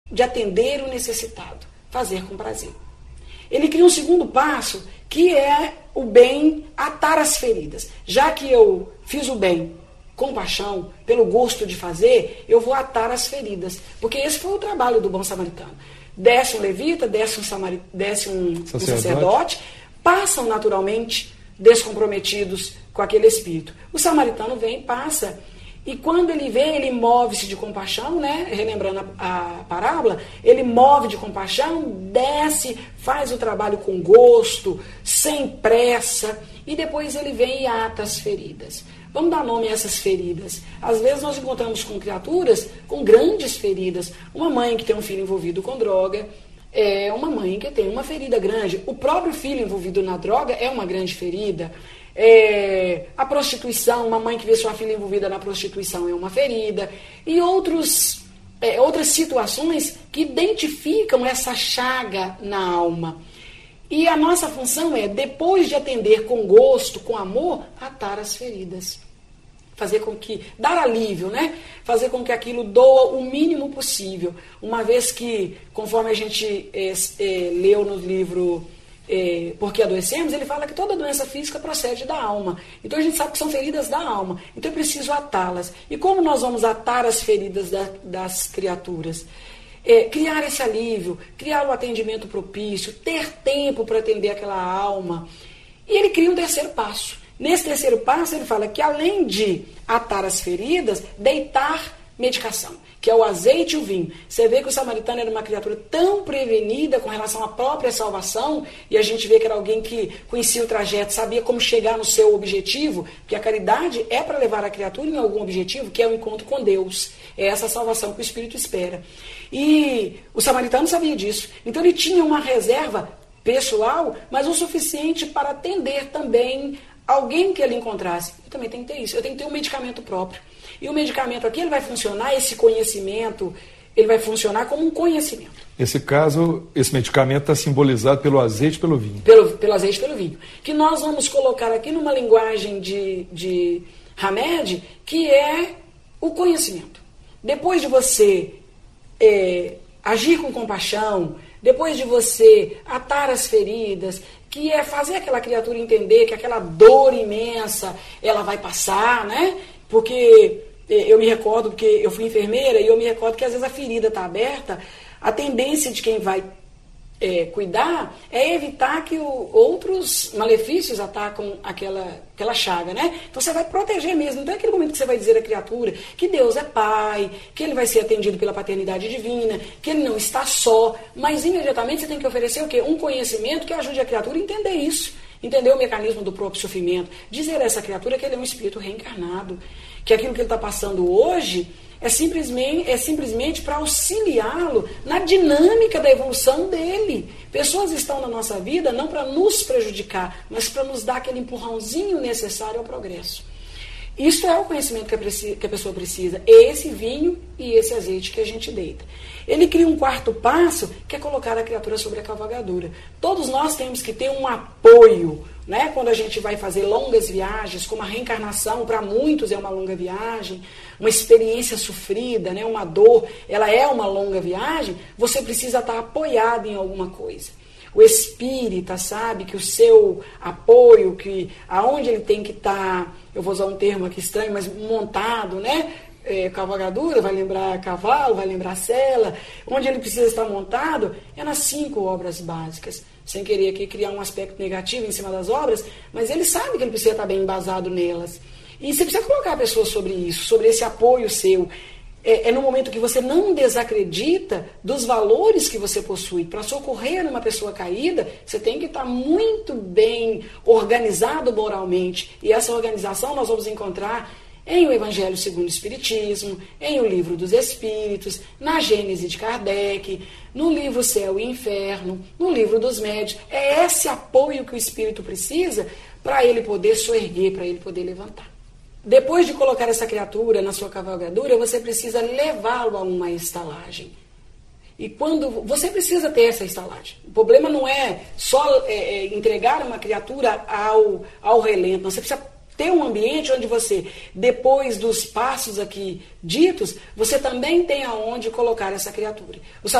de atender o necessitado, fazer com prazer. Ele cria um segundo passo, que é o bem atar as feridas. Já que eu fiz o bem com paixão, pelo gosto de fazer, eu vou atar as feridas. Porque esse foi o trabalho do bom samaritano. Desce um levita, desce um sacerdote, passam naturalmente descomprometidos com aquele espírito. O samaritano vem, passa, e quando ele vem, ele move-se de compaixão, né? Relembrando a parábola, ele move de compaixão, desce, faz o trabalho com gosto, sem pressa, e depois ele vem e ata as feridas. Vamos dar nome a essas feridas. Às vezes nós encontramos com criaturas com grandes feridas. Uma mãe que tem um filho envolvido com droga, é uma mãe que tem uma ferida grande. O próprio filho envolvido na droga é uma grande ferida. A prostituição, uma mãe que vê sua filha envolvida na prostituição é uma ferida. E outras situações que identificam essa chaga na alma. E a nossa função é, depois de atender com gosto, com amor, atar as feridas. Fazer com que, dar alívio, né? Fazer com que aquilo doa o mínimo possível. Uma vez que, conforme a gente leu no livro Por que Adoecemos, ele fala que toda doença física procede da alma. Então a gente sabe que são feridas da alma. Então é preciso atá-las. E como nós vamos atar as feridas das criaturas? Criar esse alívio, criar o atendimento propício, ter tempo para atender aquela alma. E ele cria um terceiro passo. Nesse terceiro passo, ele fala que além de atar as feridas, deitar medicação, que é o azeite e o vinho. Você vê que o samaritano era uma criatura tão prevenida com relação à própria salvação, e a gente vê que era alguém que conhecia o trajeto, sabia como chegar no seu objetivo, porque a caridade é para levar a criatura em algum objetivo, que é o encontro com Deus. É essa salvação que o Espírito espera. E o samaritano sabia disso. Então ele tinha uma reserva pessoal, mas o suficiente para atender também alguém que ele encontrasse. Eu também tenho que ter isso. Eu tenho que ter um medicamento próprio. E o medicamento aqui, ele vai funcionar, esse conhecimento, ele vai funcionar como um conhecimento. Nesse caso, esse medicamento está simbolizado pelo azeite e pelo vinho. Pelo azeite e pelo vinho. Que nós vamos colocar aqui numa linguagem de Hamed, que é o conhecimento. Depois de você agir com compaixão, depois de você atar as feridas, que é fazer aquela criatura entender que aquela dor imensa, ela vai passar, né? Porque eu me recordo, porque eu fui enfermeira, e eu me recordo que às vezes a ferida está aberta, a tendência de quem vai cuidar é evitar que outros malefícios atacam aquela chaga, né? Então você vai proteger mesmo. Então é aquele momento que você vai dizer à criatura que Deus é Pai, que ele vai ser atendido pela paternidade divina, que ele não está só, mas imediatamente você tem que oferecer o quê? Um conhecimento que ajude a criatura a entender isso, entender o mecanismo do próprio sofrimento, dizer a essa criatura que ele é um espírito reencarnado, que aquilo que ele está passando hoje é simplesmente para auxiliá-lo na dinâmica da evolução dele. Pessoas estão na nossa vida não para nos prejudicar, mas para nos dar aquele empurrãozinho necessário ao progresso. Isso é o conhecimento que a pessoa precisa. Esse vinho e esse azeite que a gente deita. Ele cria um quarto passo, que é colocar a criatura sobre a cavalgadura. Todos nós temos que ter um apoio, né? Quando a gente vai fazer longas viagens, como a reencarnação, para muitos é uma longa viagem, uma experiência sofrida, né? Uma dor, ela é uma longa viagem, você precisa estar apoiado em alguma coisa. O espírita sabe que o seu apoio, que aonde ele tem que estar, eu vou usar um termo aqui estranho, mas montado, né? Cavalgadura, vai lembrar cavalo, vai lembrar sela, onde ele precisa estar montado, é nas 5 obras básicas. Sem querer aqui criar um aspecto negativo em cima das obras, mas ele sabe que ele precisa estar bem embasado nelas. E você precisa colocar a pessoa sobre isso, sobre esse apoio seu. É no momento que você não desacredita dos valores que você possui. Para socorrer uma pessoa caída, você tem que estar muito bem organizado moralmente. E essa organização nós vamos encontrar em o Evangelho segundo o Espiritismo, em o Livro dos Espíritos, na Gênese de Kardec, no livro Céu e Inferno, no Livro dos Médiuns. É esse apoio que o espírito precisa para ele poder soerguer, para ele poder levantar. Depois de colocar essa criatura na sua cavalgadura, você precisa levá-lo a uma estalagem. E quando você precisa ter essa estalagem. O problema não é só entregar uma criatura ao relento, não. Você precisa ter um ambiente onde você, depois dos passos aqui ditos, você também tem aonde colocar essa criatura.